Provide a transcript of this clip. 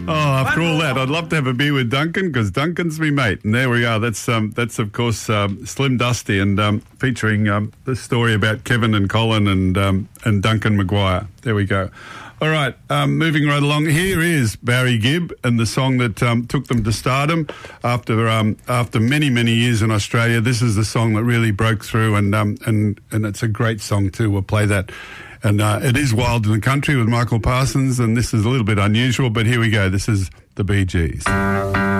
After all that, I'd love to have a beer with Duncan because Duncan's me mate. And there we are. That's of course Slim Dusty and featuring the story about Kevin and Colin and Duncan Maguire. There we go. All right, moving right along. Here is Barry Gibb and the song that took them to stardom after many, many years in Australia. This is the song that really broke through, and it's a great song too. We'll play that. And it is Wild in the Country with Michael Parsons, and this is a little bit unusual, but here we go. This is the Bee Gees.